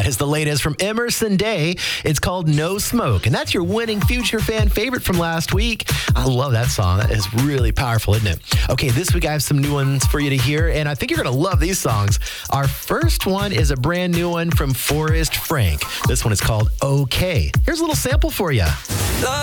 That is the latest from Emerson Day. It's called No Smoke, and that's your winning Future Fan favorite from last week. I love that song. That is really powerful, isn't it? Okay, this week I have some new ones for you to hear, and I think you're going to love these songs. Our first one is a brand new one from Forrest Frank. This one is called Okay. Here's a little sample for you.